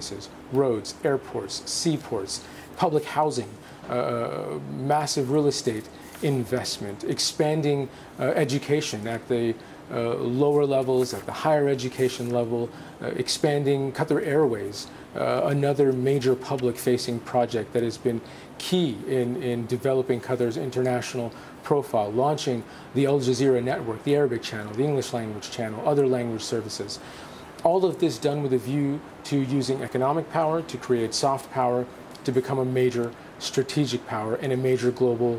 services, roads, airports, seaports, public housing, massive real estate investment, expanding education at the lower levels, at the higher education level, expanding Qatar Airways, another major public-facing project that has been key in developing Qatar's international profile, launching the Al Jazeera network, the Arabic channel, the English language channel, other language services. All of this done with a view to using economic power to create soft power to become a major strategic power and a major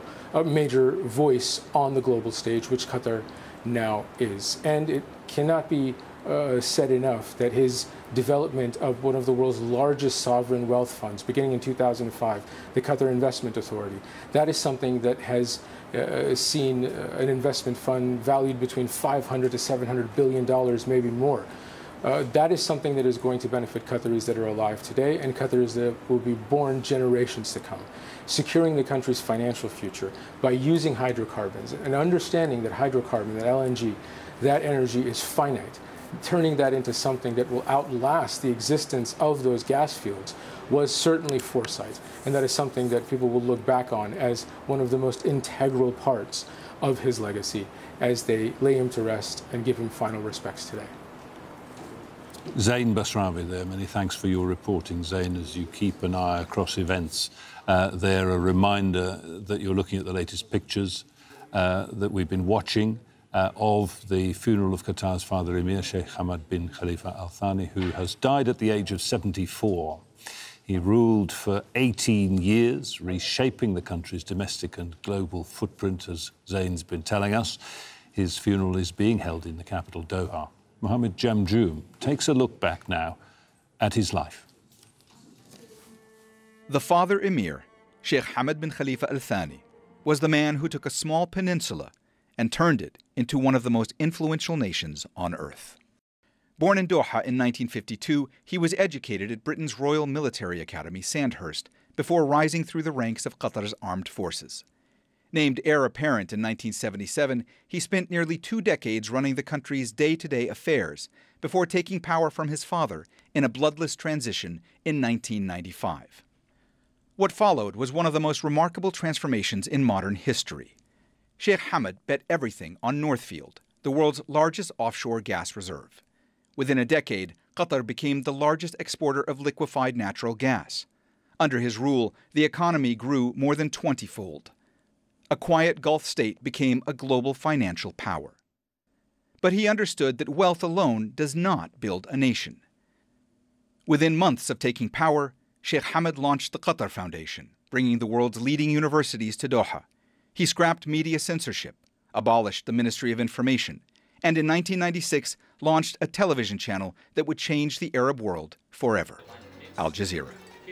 voice on the global stage, which Qatar now is. And it cannot be said enough that his development of one of the world's largest sovereign wealth funds, beginning in 2005, the Qatar Investment Authority, that is something that has seen an investment fund valued between $500 to $700 billion, maybe more. That is something that is going to benefit Qataris that are alive today and Qataris that will be born generations to come. Securing the country's financial future by using hydrocarbons and understanding that hydrocarbon, that LNG, that energy is finite. Turning that into something that will outlast the existence of those gas fields was certainly foresight. And that is something that people will look back on as one of the most integral parts of his legacy as they lay him to rest and give him final respects today. Zain Basrawi there, many thanks for your reporting, Zain, as you keep an eye across events. There, a reminder that you're looking at the latest pictures that we've been watching of the funeral of Qatar's father Emir, Sheikh Hamad bin Khalifa Al Thani, who has died at the age of 74. He ruled for 18 years, reshaping the country's domestic and global footprint, as Zain's been telling us. His funeral is being held in the capital, Doha. Mohammed Jamjoom takes a look back now at his life. The father Emir, Sheikh Hamad bin Khalifa Al Thani, was the man who took a small peninsula and turned it into one of the most influential nations on earth. Born in Doha in 1952, he was educated at Britain's Royal Military Academy, Sandhurst, before rising through the ranks of Qatar's armed forces. Named heir apparent in 1977, he spent nearly 2 decades running the country's day-to-day affairs before taking power from his father in a bloodless transition in 1995. What followed was one of the most remarkable transformations in modern history. Sheikh Hamad bet everything on Northfield, the world's largest offshore gas reserve. Within a decade, Qatar became the largest exporter of liquefied natural gas. Under his rule, the economy grew more than 20-fold. A quiet Gulf state became a global financial power. But he understood that wealth alone does not build a nation. Within months of taking power, Sheikh Hamad launched the Qatar Foundation, bringing the world's leading universities to Doha. He scrapped media censorship, abolished the Ministry of Information, and in 1996 launched a television channel that would change the Arab world forever, Al Jazeera.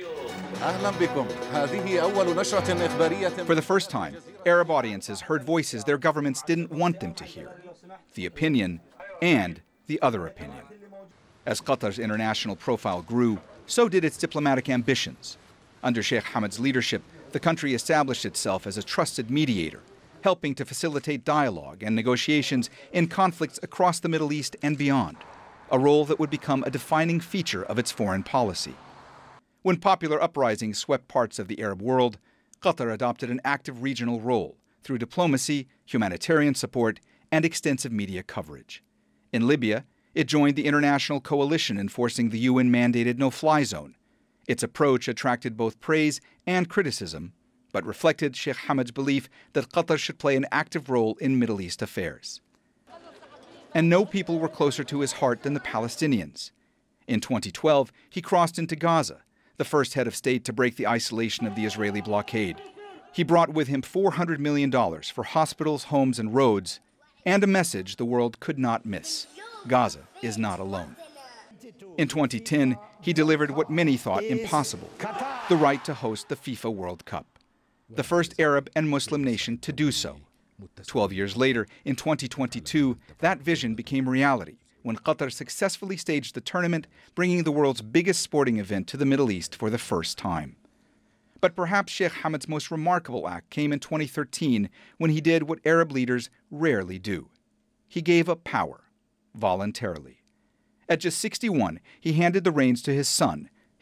For the first time, Arab audiences heard voices their governments didn't want them to hear, the opinion and the other opinion. As Qatar's international profile grew, so did its diplomatic ambitions. Under Sheikh Hamad's leadership, the country established itself as a trusted mediator, helping to facilitate dialogue and negotiations in conflicts across the Middle East and beyond, a role that would become a defining feature of its foreign policy. When popular uprisings swept parts of the Arab world, Qatar adopted an active regional role through diplomacy, humanitarian support, and extensive media coverage. In Libya, it joined the international coalition enforcing the UN-mandated no-fly zone. Its approach attracted both praise and criticism, but reflected Sheikh Hamad's belief that Qatar should play an active role in Middle East affairs. And no people were closer to his heart than the Palestinians. In 2012, he crossed into Gaza, the first head of state to break the isolation of the Israeli blockade. He brought with him $400 million for hospitals, homes, and roads, and a message the world could not miss: Gaza is not alone. In 2010, he delivered what many thought impossible: the right to host the FIFA World Cup, the first Arab and Muslim nation to do so. 12 years later, in 2022, that vision became reality when Qatar successfully staged the tournament, bringing the world's biggest sporting event to the Middle East for the first time. But perhaps Sheikh Hamad's most remarkable act came in 2013 when he did what Arab leaders rarely do. He gave up power, voluntarily. At just 61, he handed the reins to his son,